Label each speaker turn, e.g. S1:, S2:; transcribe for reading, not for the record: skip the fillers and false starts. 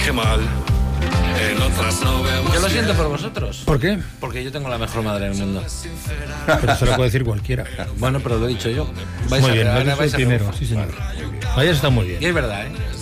S1: qué mal. En otras no vemos.
S2: Yo lo siento por vosotros.
S3: ¿Por qué?
S2: Porque yo tengo la mejor madre del mundo.
S3: Pero se lo puede decir cualquiera.
S2: Bueno, pero lo he dicho yo.
S3: Muy bien, lo he
S2: ahora
S3: dicho
S2: vais a
S3: primero,
S2: triunfar.
S3: sí señor. Vaya, está muy bien.
S2: Y es verdad, ¿eh?